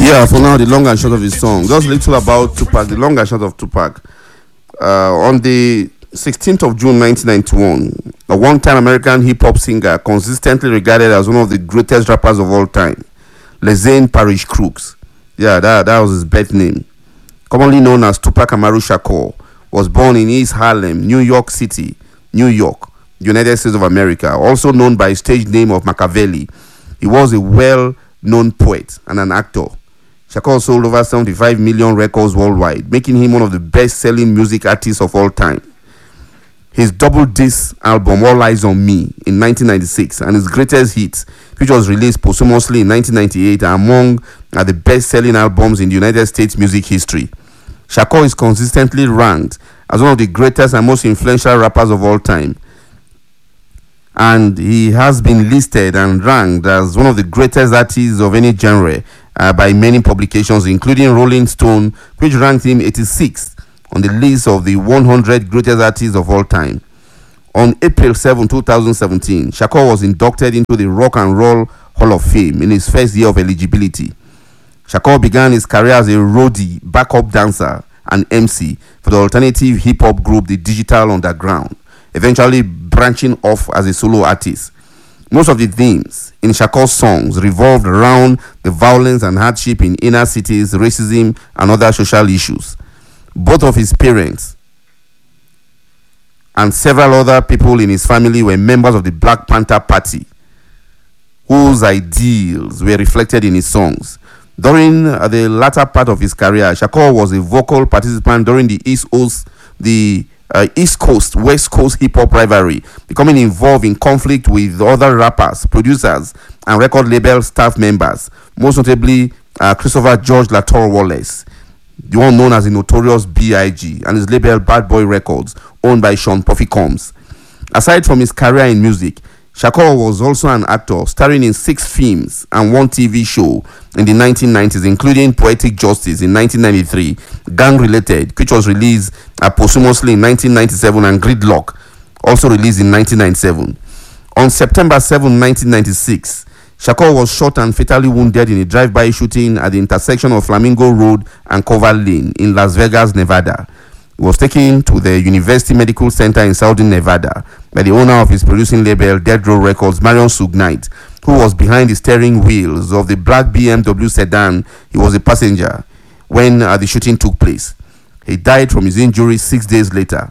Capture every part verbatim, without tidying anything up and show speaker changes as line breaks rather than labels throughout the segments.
Yeah, for now, the long and short of his song. Just a little about Tupac, the long and short of Tupac. Uh, on the sixteenth of June nineteen ninety-one, a one-time American hip-hop singer consistently regarded as one of the greatest rappers of all time, Lesane Parish Crooks. Yeah, that, that was his birth name. Commonly known as Tupac Amaru Shakur, was born in East Harlem, New York City, New York, United States of America, also known by his stage name of Machiavelli. He was a well-known poet and an actor. Shakur sold over seventy-five million records worldwide, making him one of the best-selling music artists of all time. His double disc album All Eyes on Me in nineteen ninety-six and his greatest hits, which was released posthumously in nineteen ninety-eight, are among uh, the best-selling albums in the United States music history. Shakur is consistently ranked as one of the greatest and most influential rappers of all time, and he has been listed and ranked as one of the greatest artists of any genre uh, by many publications, including Rolling Stone, which ranked him eighty-sixth on the list of the one hundred greatest artists of all time. On April seventh, twenty seventeen, Shakur was inducted into the Rock and Roll Hall of Fame in his first year of eligibility. Shakur began his career as a roadie, backup dancer, and M C for the alternative hip-hop group The Digital Underground, eventually branching off as a solo artist. Most of the themes in Shakur's songs revolved around the violence and hardship in inner cities, racism, and other social issues. Both of his parents and several other people in his family were members of the Black Panther Party, whose ideals were reflected in his songs. During uh, the latter part of his career, Shakur was a vocal participant during the East Coast, the uh, East Coast West Coast hip hop rivalry, becoming involved in conflict with other rappers, producers, and record label staff members, most notably uh, Christopher George Latour Wallace, the one known as the Notorious B I G, and his label Bad Boy Records, owned by Sean Puffy Combs. Aside from his career in music, Shakur was also an actor, starring in six films and one T V show in the nineteen nineties, including Poetic Justice in nineteen ninety-three, Gang Related, which was released uh, posthumously in nineteen ninety-seven, and Gridlock, also released in nineteen ninety-seven. On September seventh, nineteen ninety-six, Shakur was shot and fatally wounded in a drive-by shooting at the intersection of Flamingo Road and Cover Lane in Las Vegas, Nevada. He was taken to the University Medical Center in Southern Nevada by the owner of his producing label, Dead Row Records, Marion Suge-Knight, who was behind the steering wheels of the black B M W sedan. He was a passenger when uh, the shooting took place. He died from his injuries six days later.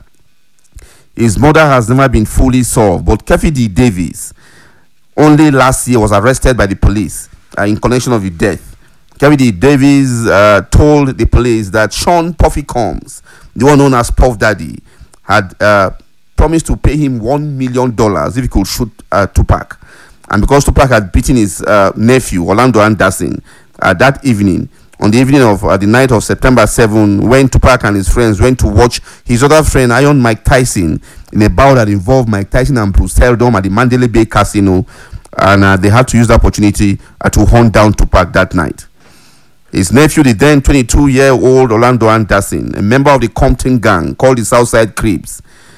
His murder has never been fully solved, but Keffi D. Davis only last year was arrested by the police uh, in connection of the death. Keffi D. Davis uh, told the police that Sean Puffy Combs, the one known as Puff Daddy, had uh, promised to pay him one million dollars if he could shoot uh, Tupac. And because Tupac had beaten his uh, nephew, Orlando Anderson, uh, that evening, on the evening of uh, the night of September seventh, when Tupac and his friends went to watch his other friend, Iron Mike Tyson, in a bout that involved Mike Tyson and Bruce Seldom at the Mandalay Bay Casino, and uh, they had to use the opportunity uh, to hunt down Tupac that night. His nephew, the then twenty-two-year-old Orlando Anderson, a member of the Compton gang called the Southside Crips,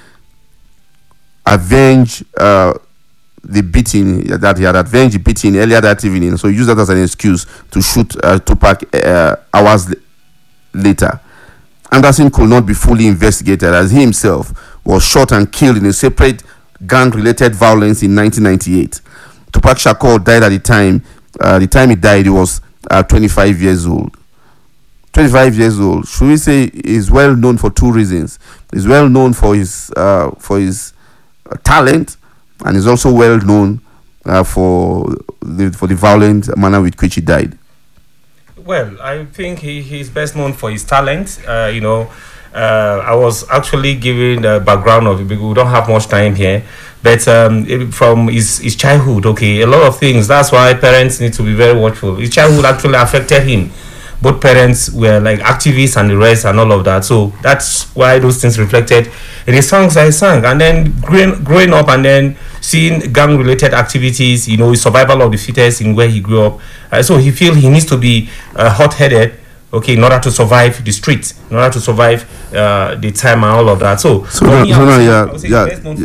avenged uh, the beating that he had avenged the beating earlier that evening. So he used that as an excuse to shoot uh, Tupac uh, hours l- later. Anderson could not be fully investigated as he himself was shot and killed in a separate gang-related violence in nineteen ninety-eight. Tupac Shakur died at the time. Uh, the time he died, he was uh, twenty-five years old. twenty-five years old. Should we say is well known for two reasons? He's well known for his uh, for his uh, talent, and is also well known uh, for the for the violent manner with which he died.
Well, I think he, he's best known for his talent. Uh, you know, uh, I was actually giving the background of it because we don't have much time here. But um, it- from his, his childhood, okay, a lot of things. That's why parents need to be very watchful. His childhood actually affected him. Both parents were like activists and the rest and all of that. So that's why those things reflected in the songs I sang. And then growing, growing up and then seeing gang-related activities, you know, survival of the fittest in where he grew up. Uh, so he feel he needs to be uh, hot-headed, okay, in order to survive the streets, in order to survive uh, the time and all of that. So,
So
for
now-
me, I
so
would
now,
say-
yeah,
I would say
yeah,
he's best known for his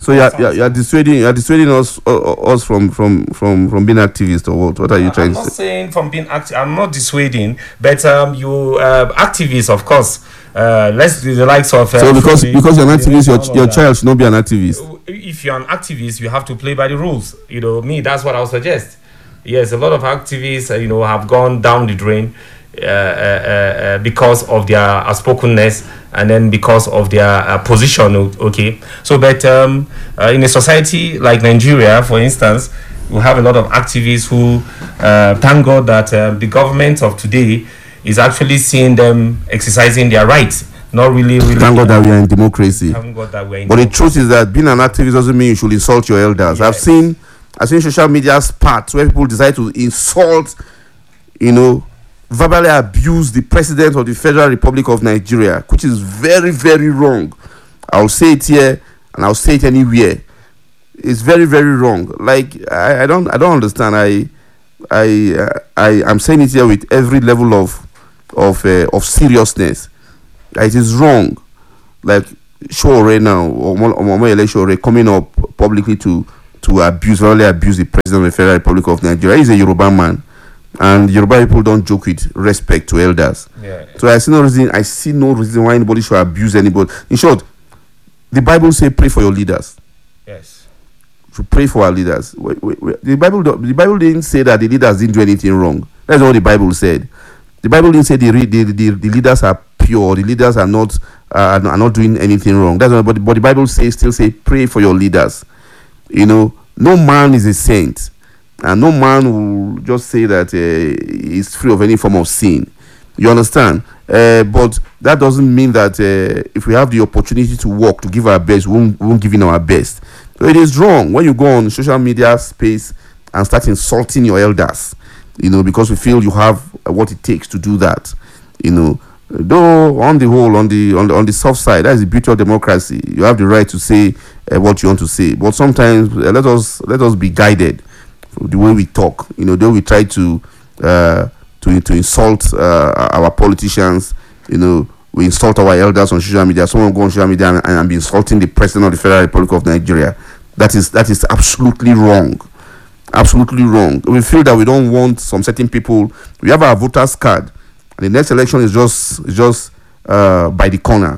So you're, you're, you're dissuading you're dissuading us uh, us from, from, from, from being activists or what? What are you trying
I'm
to
not
say?
saying from being active. I'm not dissuading, but um, you uh, activists, of course. Uh, let's do the likes of. Uh,
So because
Fuji,
because you're an
you know,
activist,
all
your
of
your
that.
child should not be an activist.
If you're an activist, you have to play by the rules. You know, me, that's what I would suggest. Yes, a lot of activists, uh, you know, have gone down the drain uh, uh, uh, because of their outspokenness and then because of their uh, position. o- Okay, so but um, uh, in a society like Nigeria, for instance, we have a lot of activists who uh, thank God that uh, the government of today is actually seeing them exercising their rights. Not really, really.
Thank God that we are in democracy.
Thank God that we're in
But the
democracy.
truth is that being an activist doesn't mean you should insult your elders. I've
Yes.
seen I've seen social media spat where people decide to insult, you know, verbally abuse the president of the Federal Republic of Nigeria, which is very, very wrong. I'll say it here and I'll say it anywhere. It's very, very wrong. Like I, I don't I don't understand. I I uh, I I'm saying it here with every level of of uh, of seriousness. It is wrong. Like Shore now, or Omoyele Shore coming up publicly to to abuse, really abuse the president of the Federal Republic of Nigeria. He's a Yoruba man, and Yoruba people don't joke with respect to elders.
Yeah.
So I see no reason. I see no reason why anybody should abuse anybody. In short, the Bible say pray for your leaders.
Yes.
To pray for our leaders. Wait, wait, wait. The Bible, don't- the Bible didn't say that the leaders didn't do anything wrong. That's not what the Bible said. The Bible didn't say the re- the, the, the leaders are pure. The leaders are not uh, are not doing anything wrong. That's not. But, the- but the Bible says still say pray for your leaders. You know, no man is a saint, and no man will just say that uh, he's free of any form of sin. You understand? Uh, but that doesn't mean that uh, if we have the opportunity to work to give our best, we won't, we won't give in our best. So it is wrong when you go on social media space and start insulting your elders, you know, because we feel you have uh, what it takes to do that, you know. Though on the whole, on the on the on the soft side, that is the beauty of democracy. You have the right to say uh, what you want to say, but sometimes uh, let us let us be guided for the way we talk. You know, the way we try to uh, to to insult uh, our politicians. You know, we insult our elders on social media. Someone go on social media and, and be insulting the president of the Federal Republic of Nigeria. That is that is absolutely wrong. Absolutely wrong. We feel that we don't want some certain people. We have our voters card. The next election is just is just uh, by the corner.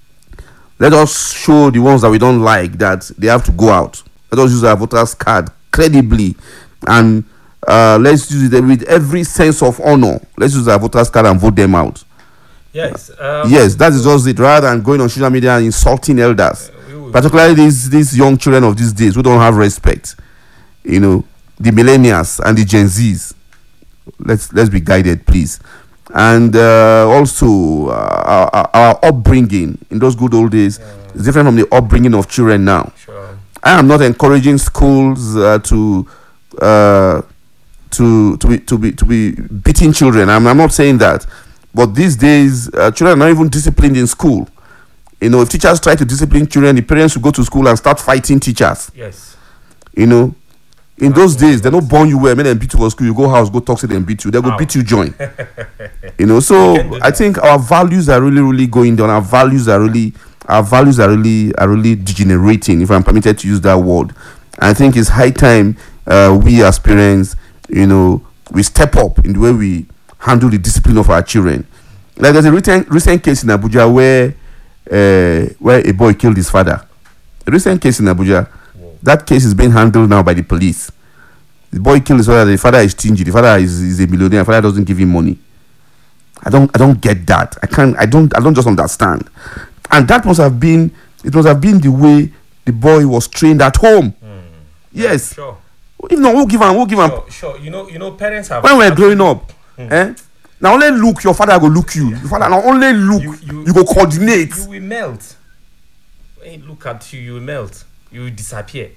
Let us show the ones that we don't like that they have to go out. Let us use our voters card credibly, and uh, let's use it with every sense of honor. Let's use our voters card and vote them out.
Yes. Um,
Yes, that is just it. Rather than going on social media and insulting elders,
we will-
particularly these these young children of these days who don't have respect. You know, the millennials and the Gen Zs. Let's let's be guided, please. And uh, also uh, our, our upbringing in those good old days is different from the upbringing of children now.
Sure.
I am not encouraging schools uh, to uh, to to be to be to be beating children. I'm, I'm not saying that, but these days uh, children are not even disciplined in school. You know, if teachers try to discipline children, the parents will go to school and start fighting teachers.
Yes.
You know, in those days they don't born you well, make them beat you for school. You go house, go talk to them, beat you. They go
Ow.
beat you, join. You know, so
You can do
I
that.
think our values are really, really going down. Our values are really, our values are really, are really degenerating, if I'm permitted to use that word. I think it's high time uh, we as parents, you know, we step up in the way we handle the discipline of our children. Like there's a recent recent case in Abuja where uh, where a boy killed his father. A recent case in Abuja. That case is being handled now by the police. The boy killed his father. The father is stingy. The father is, is a millionaire. The father doesn't give him money. I don't I don't get that. I can't I don't I don't just understand. And that must have been it must have been the way the boy was trained at home. Yes.
Sure.
If not, we'll give him, we'll give him.
Sure. Sure. You know. You know. Parents have.
When we're growing up, eh? Now only look, your father go look you. Your father now only look,
You-
you,
you-
go coordinate.
You will melt. When you look at you, you will melt. You will disappear.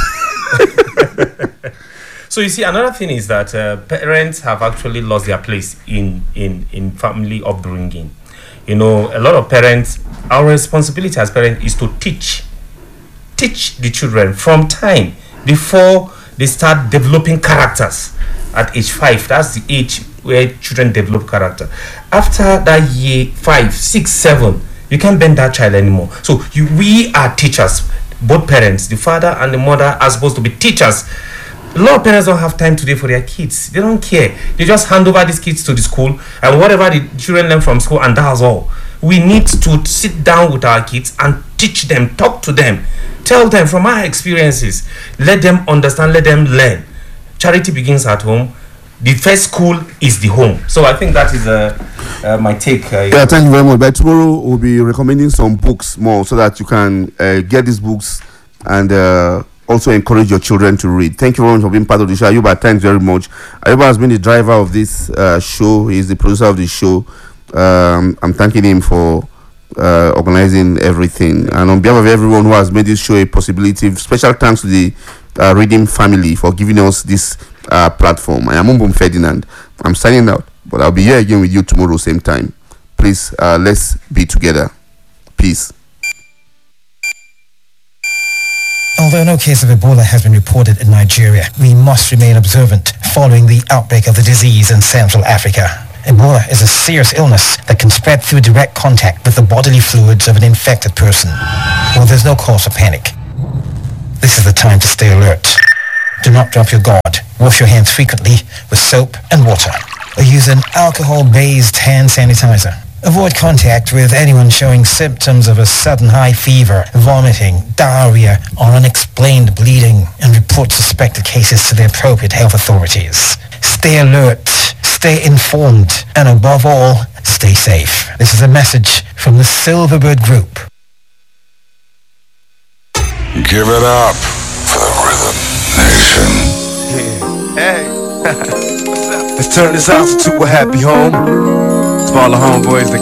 So you see, another thing is that uh, parents have actually lost their place in, in, in family upbringing. You know, a lot of parents, our responsibility as parents is to teach, teach the children from time before they start developing characters at age five. That's the age where children develop character. After that year five, six, seven, you can't bend that child anymore. So you, we are teachers. both parents, the father and the mother, are supposed to be teachers. A lot of parents don't have time today for their kids. They don't care. They just hand over these kids to the school, and whatever the children learn from school, and that's all. We need to sit down with our kids and teach them, talk to them, tell them from our experiences. Let them understand, let them learn. Charity begins at home. The first school is the home. So I think that is uh, uh, my take. Uh,
yeah, thank you very much. By tomorrow, we'll be recommending some books more so that you can uh, get these books and uh, also encourage your children to read. Thank you very much for being part of the show. Ayuba, thanks very much. Ayuba has been the driver of this uh, show. He's the producer of the show. Um, I'm thanking him for uh, organizing everything. And on behalf of everyone who has made this show a possibility, special thanks to the uh, Redeem family for giving us this uh, platform. I am Umbum Ferdinand. I'm signing out, but I'll be here again with you tomorrow, same time. Please, uh, let's be together. Peace.
Although no case of Ebola has been reported in Nigeria, we must remain observant following the outbreak of the disease in Central Africa. Ebola is a serious illness that can spread through direct contact with the bodily fluids of an infected person. Well, there's no cause for panic. This is the time to stay alert. Do not drop your guard. Wash your hands frequently with soap and water, or use an alcohol-based hand sanitizer. Avoid contact with anyone showing symptoms of a sudden high fever, vomiting, diarrhea, or unexplained bleeding, and report suspected cases to the appropriate health authorities. Stay alert, stay informed, and above all, stay safe. This is a message from the Silverbird Group.
Give it up for the Rhythm Nation.
Yeah. Hey. Let's turn this house into a happy home. It's for all the homeboys that